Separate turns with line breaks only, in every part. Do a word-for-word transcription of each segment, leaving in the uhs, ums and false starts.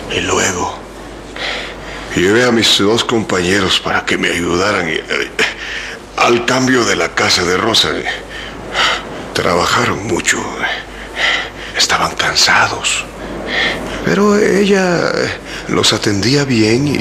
Y luego llevé a mis dos compañeros para que me ayudaran eh, al cambio de la casa de Rosa. Trabajaron mucho. Estaban cansados. Pero ella los atendía bien y...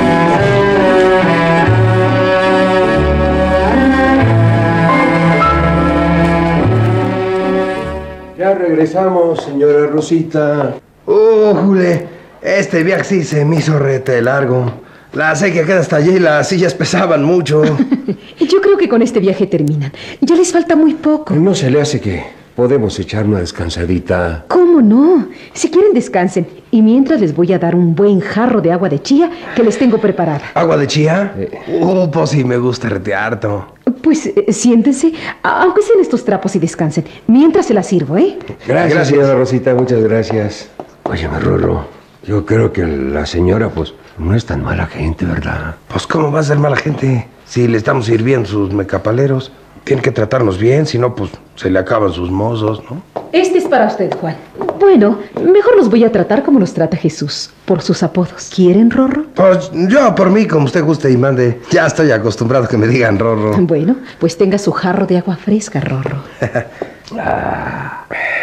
Ya regresamos, señora Rosita.
¡Uh, Jule! Este viaje sí se me hizo rete largo. La sequía queda hasta allí y las sillas pesaban mucho.
Yo creo que con este viaje terminan. Ya les falta muy poco.
¿No se le hace que podemos echar una descansadita?
¿Cómo no? Si quieren, descansen. Y mientras les voy a dar un buen jarro de agua de chía que les tengo preparada.
¿Agua de chía?
Eh.
Uh, pues sí me gusta rete harto.
Pues eh, siéntense, aunque sean estos trapos, y descansen. Mientras se las sirvo, ¿eh?
Gracias,
Gracias.
señora Rosita, muchas gracias. Óyeme, Rorro, yo creo que la señora, pues, no es tan mala gente, ¿verdad?
Pues ¿cómo va a ser mala gente? Si le estamos sirviendo sus mecapaleros, tienen que tratarnos bien, si no, pues se le acaban sus mozos, ¿no?
Este es para usted, Juan. Bueno, mejor los voy a tratar como los trata Jesús, por sus apodos. ¿Quieren, Rorro?
Pues yo por mí, como usted guste y mande. Ya estoy acostumbrado a que me digan Rorro.
Bueno, pues tenga su jarro de agua fresca, Rorro.
Ah,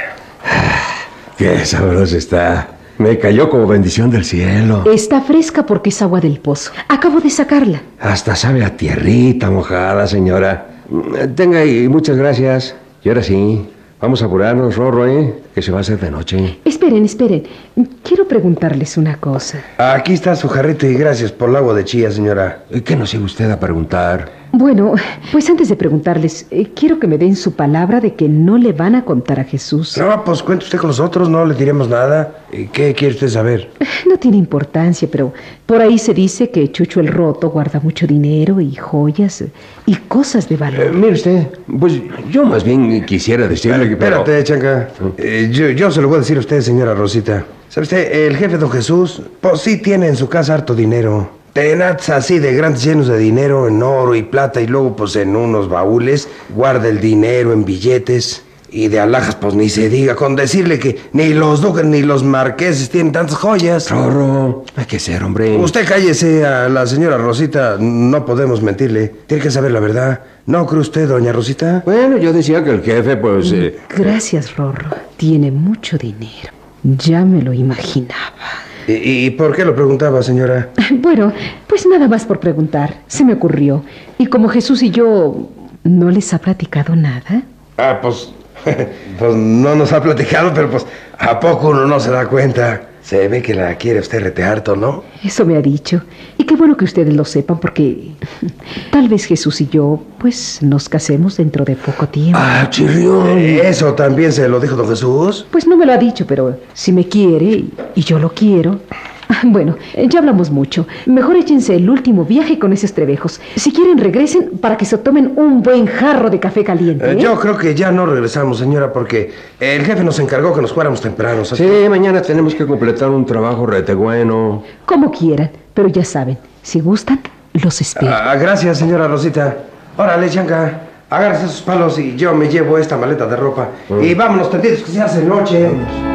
qué sabroso está. Me cayó como bendición del cielo.
Está fresca porque es agua del pozo. Acabo de sacarla.
Hasta sabe a tierrita mojada, señora. Tenga y muchas gracias. Y ahora sí, vamos a apurarnos, Rorro, ¿eh? Que se va a hacer de noche.
Esperen, esperen. Quiero preguntarles una cosa.
Aquí está su jarrito y gracias por el agua de chía, señora.
¿Qué nos iba usted a preguntar?
Bueno, pues antes de preguntarles, eh, quiero que me den su palabra de que no le van a contar a Jesús.
No, pues cuente usted con nosotros, no le diremos nada. ¿Qué quiere usted saber?
No tiene importancia, pero por ahí se dice que Chucho el Roto guarda mucho dinero y joyas y cosas de valor.
Eh, mire usted, pues yo más bien quisiera decirle que... pero-
Espérate, Chanca. Eh, yo, yo se lo voy a decir a usted, señora Rosita. ¿Sabe usted? El jefe don Jesús, pues sí tiene en su casa harto dinero. Tenaz así de grandes llenos de dinero en oro y plata y luego pues en unos baúles guarda el dinero en billetes y de alhajas pues ni se diga, con decirle que ni los duques ni los marqueses tienen tantas joyas.
Rorro, hay que ser, hombre.
Usted cállese, a la señora Rosita no podemos mentirle, tiene que saber la verdad. ¿No cree usted, doña Rosita?
Bueno, yo decía que el jefe, pues... eh,
Gracias, Rorro. Tiene mucho dinero. Ya me lo imaginaba.
¿Y, y por qué lo preguntaba, señora?
Bueno, pues nada más por preguntar. Se me ocurrió. Y como Jesús y yo no les ha platicado nada.
Ah, pues... pues no nos ha platicado, pero pues ¿a poco uno no se da cuenta? Se ve que la quiere usted rete harto, ¿no?
Eso me ha dicho. Y qué bueno que ustedes lo sepan porque tal vez Jesús y yo pues nos casemos dentro de poco tiempo.
Ah, chirrión.
¿Eso también se lo dijo don Jesús?
Pues no me lo ha dicho, pero si me quiere y, y yo lo quiero. Bueno, ya hablamos mucho. Mejor échense el último viaje con esos trebejos. Si quieren, regresen para que se tomen un buen jarro de café caliente.
Eh,
¿eh?
yo creo que ya no regresamos, señora, porque el jefe nos encargó que nos fuéramos temprano. ¿sabes?
Sí, mañana tenemos que completar un trabajo rete bueno.
Como quieran, pero ya saben, si gustan, los espero.
Ah, gracias, señora Rosita. Órale, Chanca, agárrese esos palos y yo me llevo esta maleta de ropa.
Mm.
Y vámonos tendidos, que se hace noche.